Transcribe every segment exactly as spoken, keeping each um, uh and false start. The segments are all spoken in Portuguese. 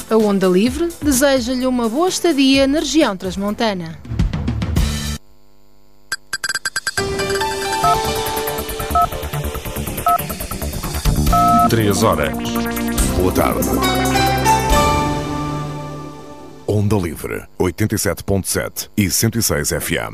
A Onda Livre deseja-lhe uma boa estadia na região transmontana. Três horas. Boa tarde. Onda Livre, oitenta e sete ponto sete e cento e seis F M.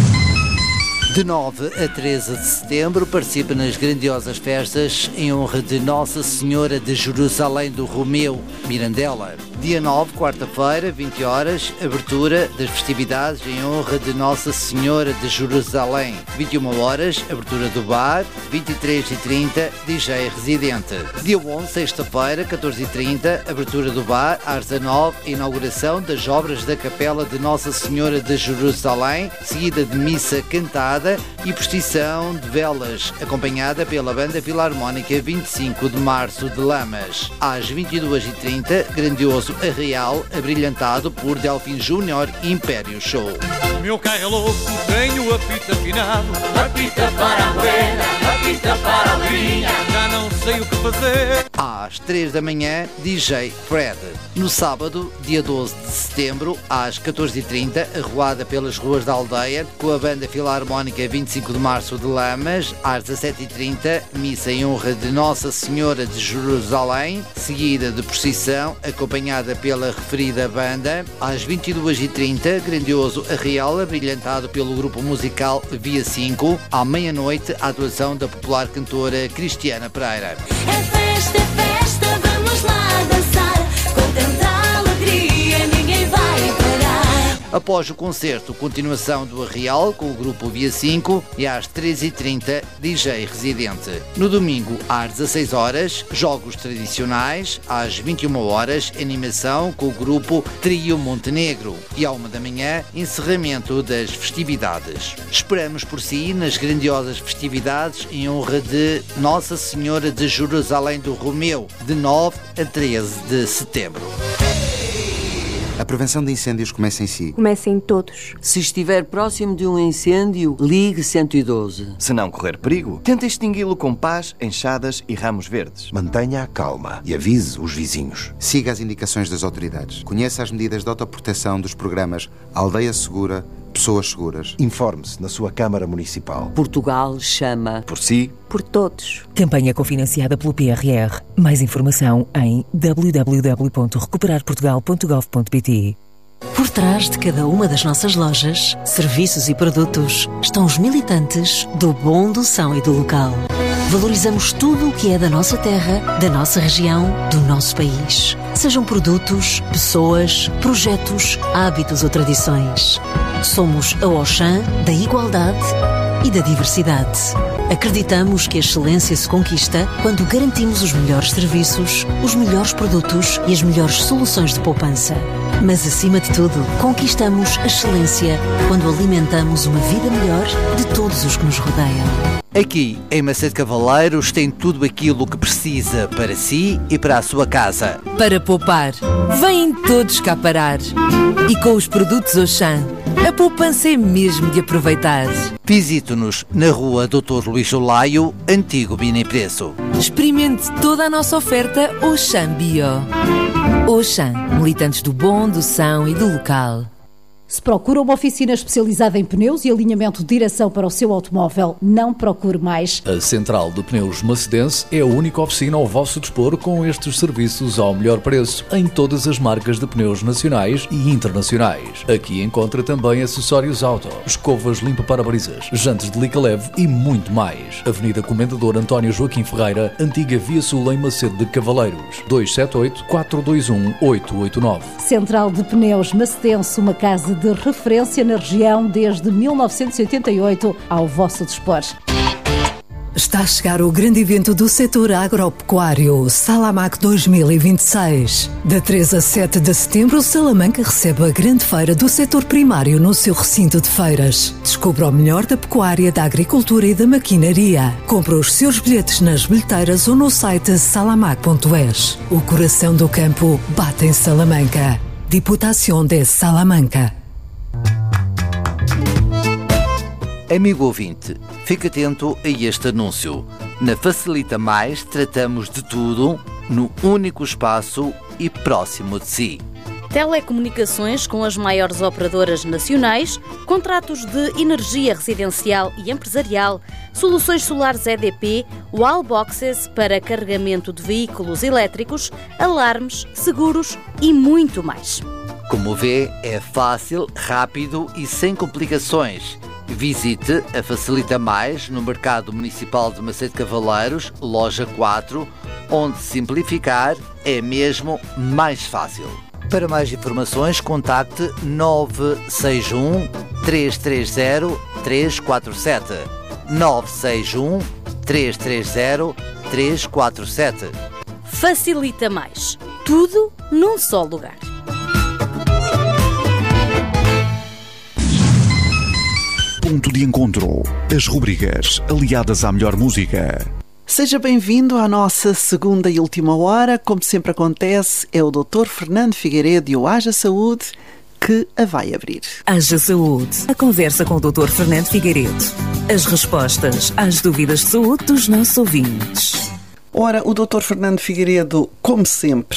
De nove a treze de setembro, participa nas grandiosas festas em honra de Nossa Senhora de Jerusalém do Romeu, Mirandela. Dia nove, quarta-feira, vinte horas, abertura das festividades em honra de Nossa Senhora de Jerusalém. vinte e uma horas, abertura do bar. vinte e três e trinta, D J residente. Dia onze, sexta-feira, catorze e trinta, abertura do bar. Às dezanove, inauguração das obras da Capela de Nossa Senhora de Jerusalém, seguida de missa cantada e procissão de velas, acompanhada pela Banda Filarmónica vinte e cinco de Março de Lamas. Às vinte e duas e trinta, grandioso arraial abrilhantado por Delfim Júnior Império Show. Meu carro é louco, tenho apito afinado. Apita para a buena, apita para a linha. Já não sei o que fazer. Às três da manhã, D J Fred. No sábado, dia doze de setembro, às catorze e trinta, arruada pelas ruas da aldeia, com a Banda Filarmónica vinte e cinco de Março de Lamas. Às dezassete e trinta, missa em honra de Nossa Senhora de Jerusalém, seguida de procissão, acompanhada pela referida banda. Às vinte e duas e trinta, grandioso arraial abrilhantado pelo grupo musical Via cinco. À meia-noite, a atuação da popular cantora Cristiana Pereira. É festa, é festa, vamos lá dançar. Com tanta alegria, ninguém vai parar. Após o concerto, continuação do arraial com o grupo Via cinco e às treze e trinta, D J residente. No domingo, às dezasseis horas, jogos tradicionais. Às vinte e uma horas, animação com o grupo Trio Montenegro. E à uma da manhã, encerramento das festividades. Esperamos por si nas grandiosas festividades em honra de Nossa Senhora de Jerusalém do Romeu, de nove a treze de setembro. A prevenção de incêndios começa em si. Começa em todos. Se estiver próximo de um incêndio, ligue cento e doze. Se não correr perigo, tente extingui-lo com pás, enxadas e ramos verdes. Mantenha a calma e avise os vizinhos. Siga as indicações das autoridades. Conheça as medidas de autoproteção dos programas Aldeia Segura, Pessoas Seguras. Informe-se na sua Câmara Municipal. Portugal chama por si, por todos. Campanha cofinanciada pelo P R R. Mais informação em w w w ponto recuperar portugal ponto gov ponto p t. Por trás de cada uma das nossas lojas, serviços e produtos estão os militantes do bom, do são e do local. Valorizamos tudo o que é da nossa terra, da nossa região, do nosso país. Sejam produtos, pessoas, projetos, hábitos ou tradições. Somos a Auchan da igualdade e da diversidade. Acreditamos que a excelência se conquista quando garantimos os melhores serviços, os melhores produtos e as melhores soluções de poupança. Mas, acima de tudo, conquistamos a excelência quando alimentamos uma vida melhor de todos os que nos rodeiam. Aqui, em Macedo Cavaleiros, tem tudo aquilo que precisa para si e para a sua casa. Para poupar, vêm todos cá parar. E com os produtos Auchan, a poupança é mesmo de aproveitar. Visite-nos na rua doutor Luís Olaio, antigo Bina Preço. Experimente toda a nossa oferta Auchan Bio. Auchan, militantes do bom, do são e do local. Se procura uma oficina especializada em pneus e alinhamento de direção para o seu automóvel, não procure mais. A Central de Pneus Macedense é a única oficina ao vosso dispor com estes serviços ao melhor preço em todas as marcas de pneus nacionais e internacionais. Aqui encontra também acessórios auto, escovas limpa-parabrisas, jantes de lica leve e muito mais. Avenida Comendador António Joaquim Ferreira, antiga Via Sul em Macedo de Cavaleiros, dois sete oito, quatro dois um, oito oito nove. Central de Pneus Macedense, uma casa de referência na região desde mil novecentos e oitenta e oito, ao vosso dispor. Está a chegar o grande evento do setor agropecuário, Salamac dois mil e vinte e seis. De três a sete de setembro, Salamanca recebe a grande feira do setor primário no seu recinto de feiras. Descubra o melhor da pecuária, da agricultura e da maquinaria. Compre os seus bilhetes nas bilheteiras ou no site salamac ponto es. O coração do campo bate em Salamanca. Diputação de Salamanca. Amigo ouvinte, fique atento a este anúncio. Na Facilita Mais tratamos de tudo num único espaço e próximo de si. Telecomunicações com as maiores operadoras nacionais, contratos de energia residencial e empresarial, soluções solares E D P, wallboxes para carregamento de veículos elétricos, alarmes, seguros e muito mais. Como vê, é fácil, rápido e sem complicações. Visite a Facilita Mais no Mercado Municipal de Macedo de Cavaleiros, loja quatro, onde simplificar é mesmo mais fácil. Para mais informações, contacte nove seis um, três três zero, três quatro sete. nove seis um, três três zero, três quatro sete. Facilita Mais. Tudo num só lugar. Ponto de encontro. As rubricas aliadas à melhor música. Seja bem-vindo à nossa segunda e última hora. Como sempre acontece, é o doutor Fernando Figueiredo e o Haja Saúde que a vai abrir. Haja Saúde. A conversa com o doutor Fernando Figueiredo. As respostas às dúvidas de saúde dos nossos ouvintes. Ora, o doutor Fernando Figueiredo, como sempre,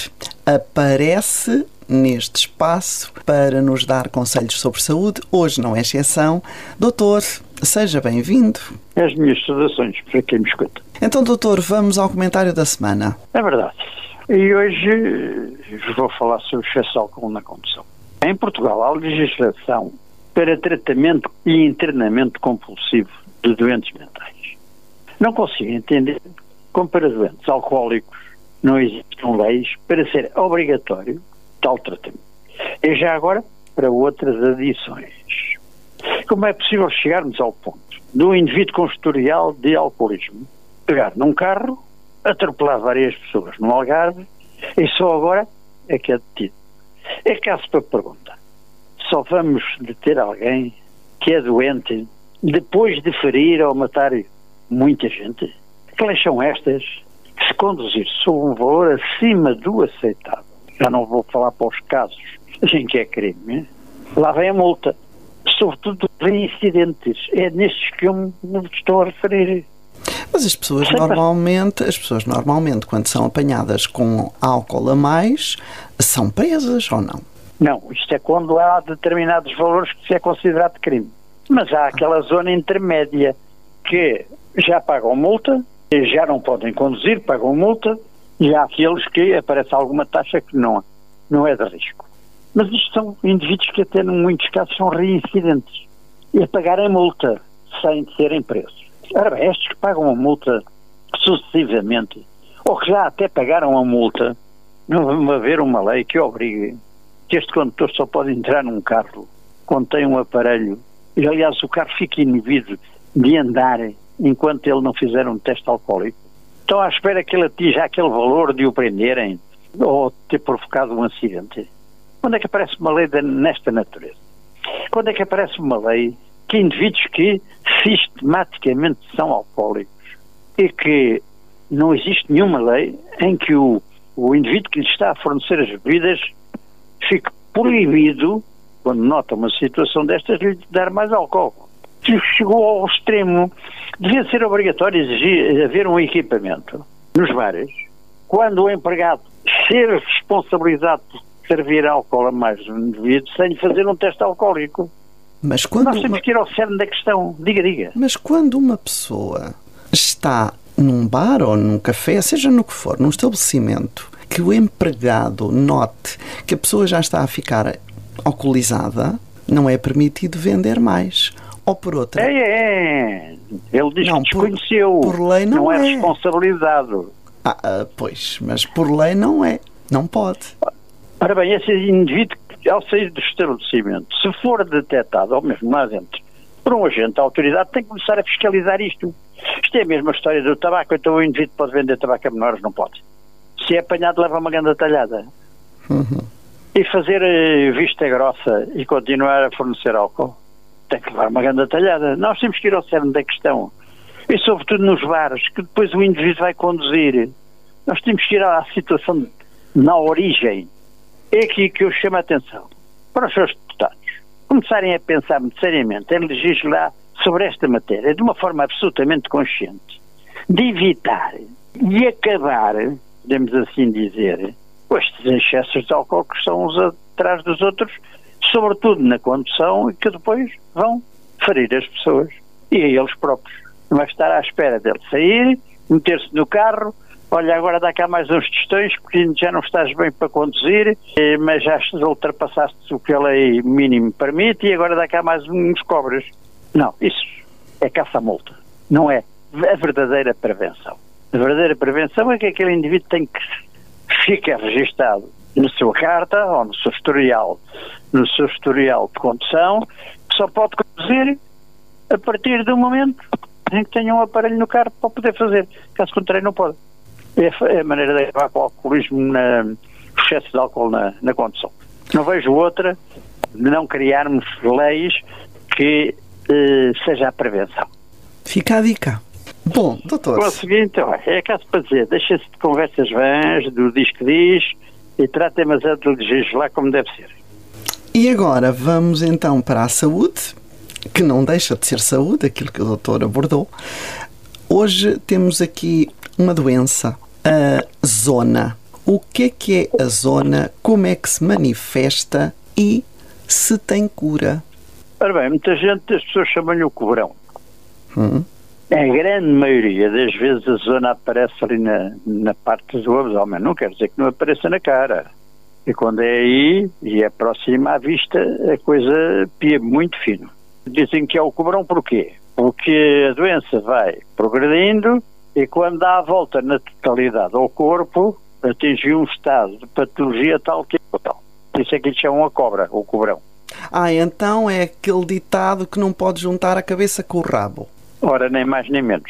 aparece neste espaço para nos dar conselhos sobre saúde. Hoje não é exceção. Doutor, seja bem-vindo. As minhas saudações para quem me escuta. Então, doutor, vamos ao comentário da semana. É verdade. E hoje vou falar sobre excesso de álcool na condução. Em Portugal há legislação para tratamento e internamento compulsivo de doentes mentais. Não consigo entender como para doentes alcoólicos não existem leis para ser obrigatório tal tratamento. E já agora para outras adições. Como é possível chegarmos ao ponto de um indivíduo com historial de alcoolismo pegar num carro, atropelar várias pessoas no Algarve e só agora é que é detido? É caso para perguntar. Só vamos deter alguém que é doente depois de ferir ou matar muita gente? Que leis são estas que, se conduzir sob um valor acima do aceitável, já não vou falar para os casos em que é crime, hein? Lá vem a multa. Sobretudo reincidentes. É nestes que eu me estou a referir. Mas as pessoas normalmente, as pessoas normalmente, quando são apanhadas com álcool a mais, são presas ou não? Não, isto é quando há determinados valores que se é considerado crime. Mas há aquela zona intermédia que já pagam multa, já não podem conduzir, pagam multa, e há aqueles que aparece alguma taxa que não, não é de risco. Mas isto são indivíduos que até, em muitos casos, são reincidentes e a pagarem multa sem serem presos. Ora bem, estes que pagam a multa sucessivamente, ou que já até pagaram a multa, não vai haver uma lei que obrigue que este condutor só pode entrar num carro quando tem um aparelho, e aliás o carro fica inibido de andar enquanto ele não fizer um teste alcoólico. Estão à espera que ele atinja aquele valor de o prenderem ou ter provocado um acidente. Quando é que aparece uma lei de, nesta natureza? Quando é que aparece uma lei que indivíduos que sistematicamente são alcoólicos e que não existe nenhuma lei em que o, o indivíduo que lhe está a fornecer as bebidas fique proibido, quando nota uma situação destas, de lhe dar mais álcool? Chegou ao extremo, devia ser obrigatório exigir haver um equipamento nos bares, quando o empregado ser responsabilizado por servir álcool a mais um indivíduo sem fazer um teste alcoólico. Mas quando Nós temos uma... que ir ao cerne da questão. Diga, diga. Mas quando uma pessoa está num bar ou num café, seja no que for, num estabelecimento, que o empregado note que a pessoa já está a ficar alcoolizada, não é permitido vender mais. Ou por outra... É, é. Ele diz não, que desconheceu. Por, por lei não, não é. é responsabilizado. Ah, ah, pois, mas por lei não é. Não pode. Ora bem, esse indivíduo, ao sair do estabelecimento, se for detectado, ou mesmo lá dentro, por um agente da autoridade, tem que começar a fiscalizar isto. Isto é a mesma história do tabaco. Então o indivíduo pode vender tabaco a menores? Não pode. Se é apanhado, leva uma grande talhada. Uhum. E fazer uh, vista grossa e continuar a fornecer álcool, tem que levar uma grande talhada. Nós temos que ir ao cerne da questão. E sobretudo nos bares, que depois o indivíduo vai conduzir. Nós temos que ir à situação de, na origem. É aqui que eu chamo a atenção para os seus deputados começarem a pensar muito seriamente em legislar sobre esta matéria de uma forma absolutamente consciente, de evitar e acabar podemos assim dizer, estes excessos de álcool que estão uns atrás dos outros, sobretudo na condução, e que depois vão ferir as pessoas e a eles próprios. Não vai estar à espera dele sair, meter-se no carro, olha, agora dá cá mais uns tostões porque já não estás bem para conduzir, mas já ultrapassaste o que a lei mínimo permite e agora dá cá mais uns cobras. Não, isso é caça-multa. Não é a verdadeira prevenção. A verdadeira prevenção é que aquele indivíduo tem que ficar registado na sua carta ou no seu historial, no seu historial de condução, que só pode conduzir a partir do momento em que tenha um aparelho no carro para poder fazer. Caso contrário, não pode. É a maneira de acabar com o alcoolismo, na, o excesso de álcool na, na condução. Não vejo outra de não criarmos leis que eh, seja a prevenção. Fica a dica. Bom, doutor. O seguinte, olha, é caso para dizer, deixa-se de conversas vãs, do diz que diz, e trata mas é de legislar como deve ser. E agora vamos então para a saúde, que não deixa de ser saúde, aquilo que o doutor abordou. Hoje temos aqui uma doença, a zona. O que é que é a zona? Como é que se manifesta e se tem cura? Ora bem, muita gente, as pessoas chamam-lhe o cobrão. Hum. A grande maioria das vezes a zona aparece ali na, na parte do abdômen. Não quer dizer que não apareça na cara. E quando é aí e é próxima à vista, a coisa pia muito fino. Dizem que é o cobrão porquê? Porque a doença vai progredindo e quando dá a volta na totalidade ao corpo, atinge um estado de patologia tal que é total. Isso é que lhe chamam a cobra, o cobrão. Ah, então é aquele ditado que não pode juntar a cabeça com o rabo. Ora, nem mais nem menos.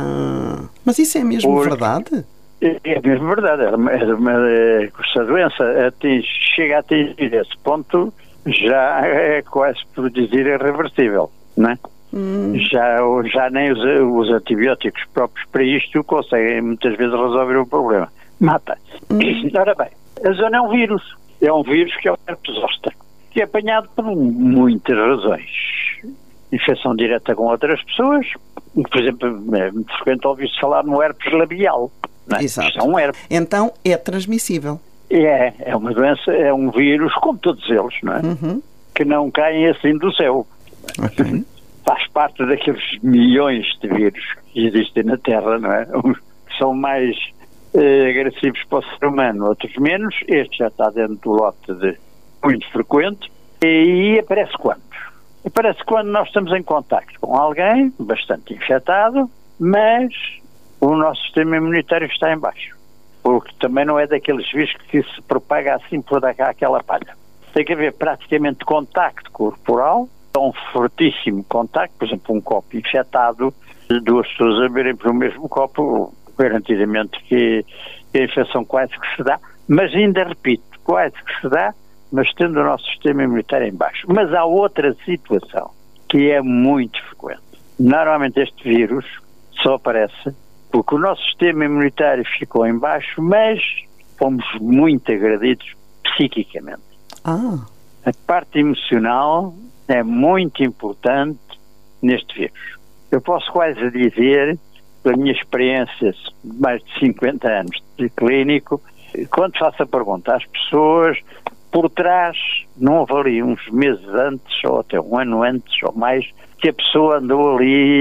Ah, mas isso é mesmo Porque verdade? É, é mesmo verdade. É uma, é uma, é, se a doença atinge, chega a atingir esse ponto, já é quase por dizer irreversível, não é? Hum. Já, já nem os, os antibióticos próprios para isto conseguem muitas vezes resolver o problema. Mata. Hum. Ora bem, a zona é um vírus. É um vírus que é o herpes zoster, que é apanhado por muitas razões. Infecção direta com outras pessoas, por exemplo, é muito frequente ouvir-se falar no herpes labial. Não é? Exato. Isto é um herpes. Então é transmissível. É, é uma doença, é um vírus, como todos eles, não é? Uhum. Que não caem assim do céu. Okay. Faz parte daqueles milhões de vírus que existem na Terra, não é? Uns que são mais eh, agressivos para o ser humano, outros menos. Este já está dentro do lote de muito frequente. E, e aparece quando? Aparece quando nós estamos em contacto com alguém bastante infectado, mas o nosso sistema imunitário está em baixo. Porque também não é daqueles vírus que se propaga assim por aquela palha. Tem que haver praticamente contacto corporal, um fortíssimo contacto, por exemplo, um copo infectado, duas pessoas a beberem por o mesmo copo, garantidamente que a infecção quase que se dá, mas ainda repito, quase que se dá, mas tendo o nosso sistema imunitário em baixo. Mas há outra situação que é muito frequente. Normalmente este vírus só aparece porque o nosso sistema imunitário ficou em baixo, mas fomos muito agredidos psiquicamente. Ah. A parte emocional é muito importante neste vírus. Eu posso quase dizer, pela minha experiência de mais de cinquenta anos de clínico, quando faço a pergunta às pessoas, por trás, não houve ali uns meses antes, ou até um ano antes, ou mais, que a pessoa andou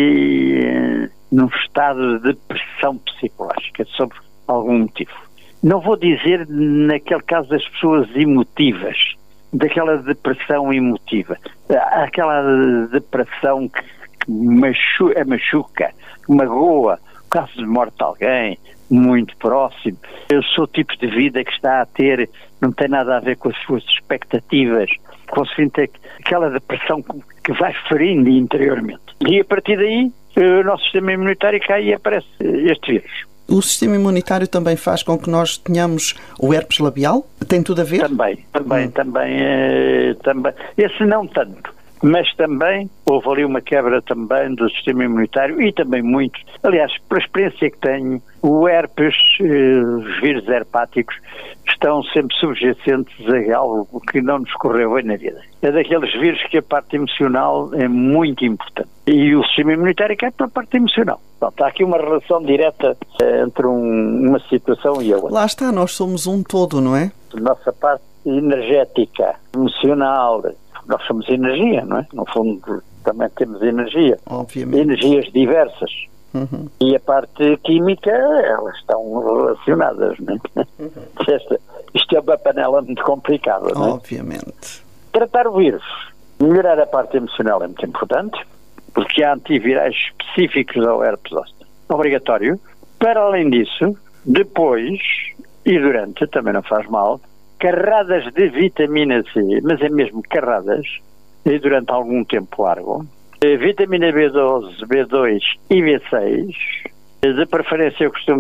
ali eh, num estado de depressão psicológica, sobre algum motivo. Não vou dizer naquele caso das pessoas emotivas, daquela depressão emotiva, aquela depressão que, que machuca, machuca, que magoa, o caso de morte de alguém muito próximo. Eu sou o tipo de vida que está a ter, não tem nada a ver com as suas expectativas, conseguindo ter aquela depressão que vai ferindo interiormente. E a partir daí, o nosso sistema imunitário cai e aparece este vírus. O sistema imunitário também faz com que nós tenhamos o herpes labial? Tem tudo a ver? Também, também, hum. também, é, também. Esse não tanto. Mas também houve ali uma quebra também do sistema imunitário e também muito. Aliás, pela experiência que tenho, o herpes, eh, os vírus herpáticos, estão sempre subjacentes a algo que não nos correu bem na vida. É daqueles vírus que a parte emocional é muito importante. E o sistema imunitário cai pela parte emocional. Portanto, há aqui uma relação direta eh, entre um, uma situação e a outra. Lá está, nós somos um todo, não é? Nossa parte energética, emocional, nós somos energia, não é? No fundo, também temos energia. Obviamente. Energias diversas. Uhum. E a parte química, elas estão relacionadas, não é? Uhum. Esta, isto é uma panela muito complicada, não é? Obviamente. Tratar o vírus, melhorar a parte emocional é muito importante, porque há antivirais específicos ao herpes zoster. Obrigatório. Para além disso, depois e durante, também não faz mal, carradas de vitamina C, mas é mesmo carradas, e durante algum tempo largo, vitamina B doze, B dois e B seis, de preferência eu costumo